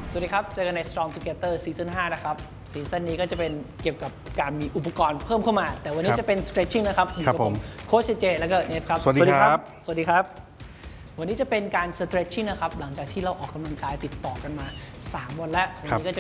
สวัสดีครับเจอกันใน Strong Together ซีซั่น5นะครับซีซั่นนี้ก็จะเป็นเกี่ยวกับการมีอุปกรณ์เพิ่มเข้ามาแต่วันนี้จะเป็น stretching นะครับอยู่กับผมโค้ชเจแล้วก็เนทครับสวัสดีครับสวัสดีครับวันนี้จะเป็นการ stretching นะครับหลังจากที่เราออกกำลังกายติดต่อกันมา3 วันแล้ววันนี้ก็จะ